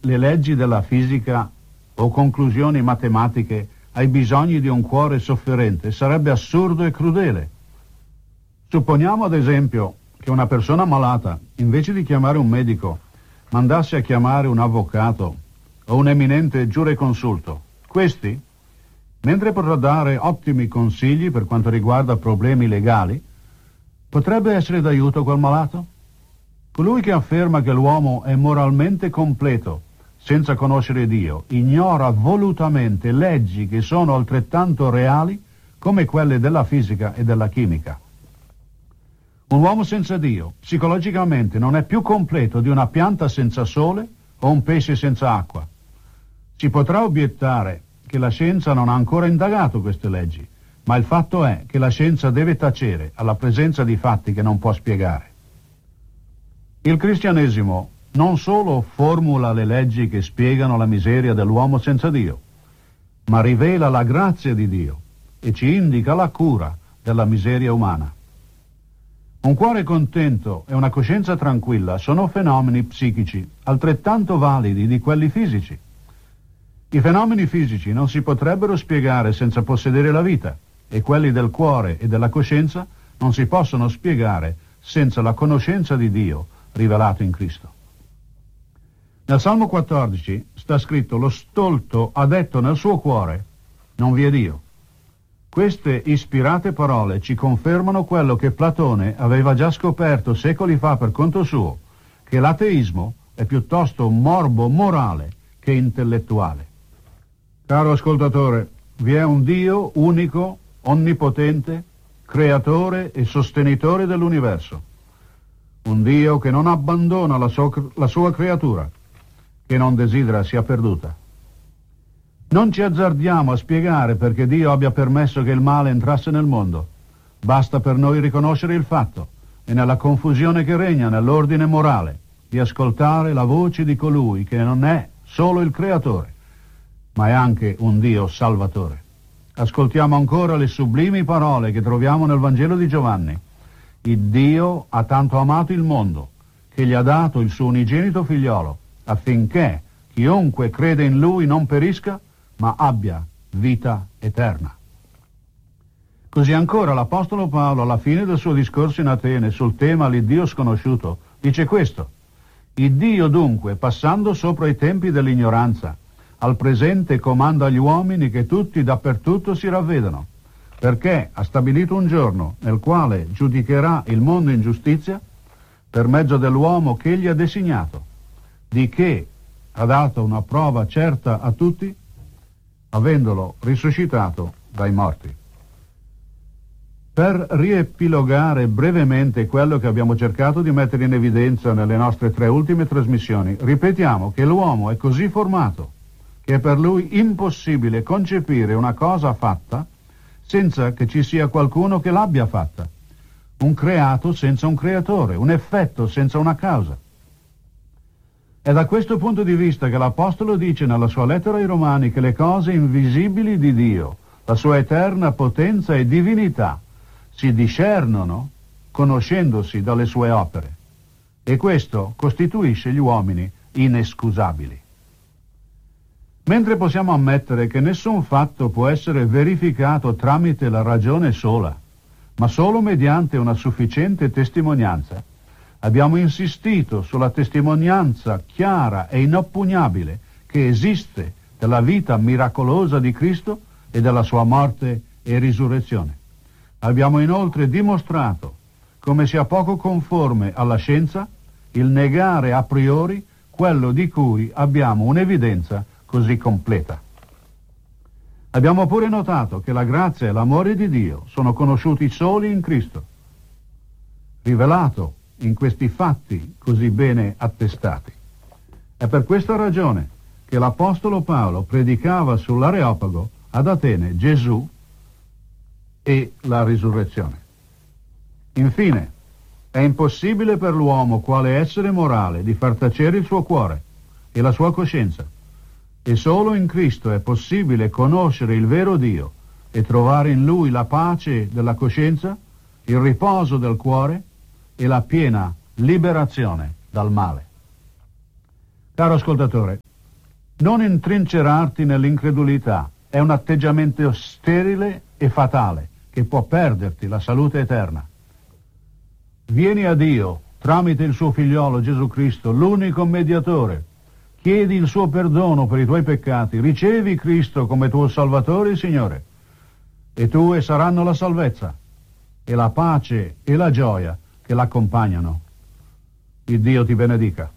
le leggi della fisica o conclusioni matematiche ai bisogni di un cuore sofferente sarebbe assurdo e crudele. Supponiamo ad esempio che una persona malata, invece di chiamare un medico, mandasse a chiamare un avvocato o un eminente giureconsulto. Questi, mentre potrà dare ottimi consigli per quanto riguarda problemi legali, potrebbe essere d'aiuto a quel malato? Colui che afferma che l'uomo è moralmente completo senza conoscere Dio ignora volutamente leggi che sono altrettanto reali come quelle della fisica e della chimica. Un uomo senza Dio psicologicamente non è più completo di una pianta senza sole o un pesce senza acqua. Si potrà obiettare che la scienza non ha ancora indagato queste leggi, ma il fatto è che la scienza deve tacere alla presenza di fatti che non può spiegare. Il cristianesimo non solo formula le leggi che spiegano la miseria dell'uomo senza Dio, ma rivela la grazia di Dio e ci indica la cura della miseria umana. Un cuore contento e una coscienza tranquilla sono fenomeni psichici altrettanto validi di quelli fisici. I fenomeni fisici non si potrebbero spiegare senza possedere la vita, e quelli del cuore e della coscienza non si possono spiegare senza la conoscenza di Dio rivelato in Cristo. Nel Salmo 14 sta scritto: lo stolto ha detto nel suo cuore, non vi è Dio. Queste ispirate parole ci confermano quello che Platone aveva già scoperto secoli fa per conto suo, che l'ateismo è piuttosto un morbo morale che intellettuale. Caro ascoltatore, vi è un Dio unico, onnipotente, creatore e sostenitore dell'universo. Un Dio che non abbandona la sua creatura, che non desidera sia perduta. Non ci azzardiamo a spiegare perché Dio abbia permesso che il male entrasse nel mondo. Basta per noi riconoscere il fatto e nella confusione che regna nell'ordine morale di ascoltare la voce di colui che non è solo il creatore, ma è anche un Dio salvatore. Ascoltiamo ancora le sublimi parole che troviamo nel Vangelo di Giovanni. Il Dio ha tanto amato il mondo che gli ha dato il suo unigenito figliolo, affinché chiunque crede in lui non perisca, ma abbia vita eterna. Così ancora l'Apostolo Paolo, alla fine del suo discorso in Atene sul tema l'Iddio sconosciuto, dice questo: il Dio dunque, passando sopra i tempi dell'ignoranza, al presente comanda agli uomini che tutti dappertutto si ravvedano, perché ha stabilito un giorno nel quale giudicherà il mondo in giustizia per mezzo dell'uomo che egli ha designato, di che ha dato una prova certa a tutti, avendolo risuscitato dai morti. Per riepilogare brevemente quello che abbiamo cercato di mettere in evidenza nelle nostre 3 ultime trasmissioni, ripetiamo che l'uomo è così formato che è per lui impossibile concepire una cosa fatta senza che ci sia qualcuno che l'abbia fatta, un creato senza un creatore, un effetto senza una causa. È da questo punto di vista che l'Apostolo dice nella sua lettera ai Romani che le cose invisibili di Dio, la sua eterna potenza e divinità, si discernono conoscendosi dalle sue opere, e questo costituisce gli uomini inescusabili. Mentre possiamo ammettere che nessun fatto può essere verificato tramite la ragione sola, ma solo mediante una sufficiente testimonianza, abbiamo insistito sulla testimonianza chiara e inoppugnabile che esiste della vita miracolosa di Cristo e della sua morte e risurrezione. Abbiamo inoltre dimostrato come sia poco conforme alla scienza il negare a priori quello di cui abbiamo un'evidenza così completa. Abbiamo pure notato che la grazia e l'amore di Dio sono conosciuti soli in Cristo, rivelato in questi fatti così bene attestati. È per questa ragione che l'Apostolo Paolo predicava sull'Areopago ad Atene Gesù e la risurrezione. Infine, è impossibile per l'uomo quale essere morale di far tacere il suo cuore e la sua coscienza, e solo in Cristo è possibile conoscere il vero Dio e trovare in Lui la pace della coscienza, il riposo del cuore e la piena liberazione dal male. Caro ascoltatore, Non intrincerarti nell'incredulità, è un atteggiamento sterile e fatale che può perderti la salute eterna. Vieni a Dio tramite il suo figliolo Gesù Cristo, l'unico mediatore. Chiedi il suo perdono per i tuoi peccati, ricevi Cristo come tuo Salvatore e Signore, e tue saranno la salvezza e la pace e la gioia che l'accompagnano. Il Dio ti benedica.